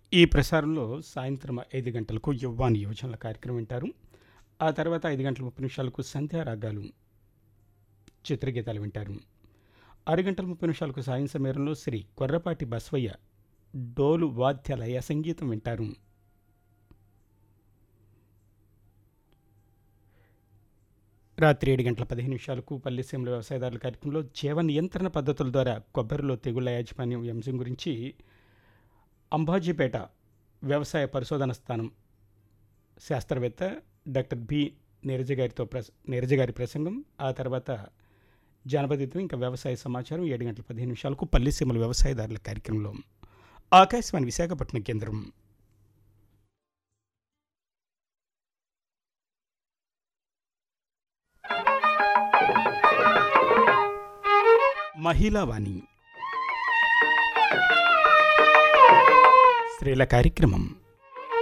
ఈ ప్రసారంలో సాయంత్రం 5 గంటలకు యువ్వాని యోజనల కార్యక్రమం వింటారు. ఆ తర్వాత 5 గంటల 30 నిమిషాలకు సంధ్యారాగాలు చిత్రగీతాలు వింటారు. 6 గంటల 30 నిమిషాలకు సాయం సమయంలో శ్రీ కొర్రపాటి బసవయ్య డోలు వాద్య లయ సంగీతం వింటారు. రాత్రి 7 గంటల 15 నిమిషాలకు పల్లెసీమల వ్యవసాయదారుల కార్యక్రమంలో జీవ నియంత్రణ పద్ధతుల ద్వారా కొబ్బరిలో తెగుళ్ల యాజమాన్యం ఈ అంశం గురించి అంబాజీపేట వ్యవసాయ పరిశోధన స్థానం శాస్త్రవేత్త డాక్టర్ బి నీరజ గారి ప్రసంగం. ఆ తర్వాత జానపదిత్వం ఇంకా వ్యవసాయ సమాచారం 7 గంటల 15 నిమిషాలకు పల్లెసీమల వ్యవసాయదారుల కార్యక్రమంలో ఆకాశవాణి విశాఖపట్నం కేంద్రం. మహిళావాణి స్త్రీల కార్యక్రమం.